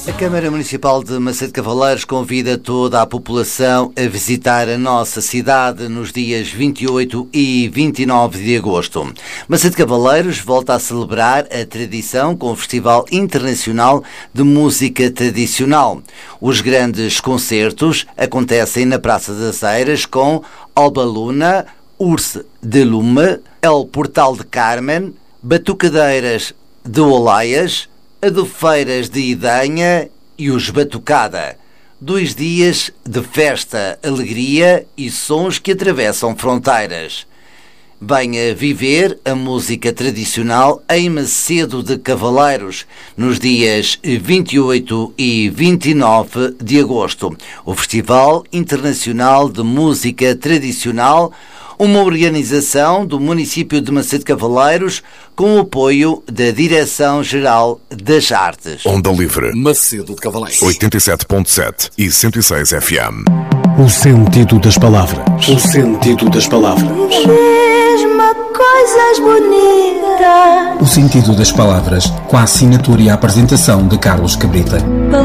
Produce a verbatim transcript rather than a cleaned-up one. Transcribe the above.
A Câmara Municipal de Macedo de Cavaleiros convida toda a população a visitar a nossa cidade nos dias vinte e oito e vinte e nove de agosto. Macedo de Cavaleiros volta a celebrar a tradição com o Festival Internacional de Música Tradicional. Os grandes concertos acontecem na Praça das Eiras com Alba Luna, Urse de Lume, El Portal de Carmen, Batucadeiras de Olaias, Adofeiras de Idanha e os Batucada. Dois dias de festa, alegria e sons que atravessam fronteiras. Venha viver a música tradicional em Macedo de Cavaleiros, nos dias vinte e oito e vinte e nove de agosto. O Festival Internacional de Música Tradicional, uma organização do município de Macedo de Cavaleiros com o apoio da Direção-Geral das Artes. Onda Livre, Macedo de Cavaleiros, oitenta e sete ponto sete e cento e seis F M. O sentido das palavras. O sentido das palavras. Mesmo coisas bonitas. O sentido das palavras, com a assinatura e a apresentação de Carlos Cabrita.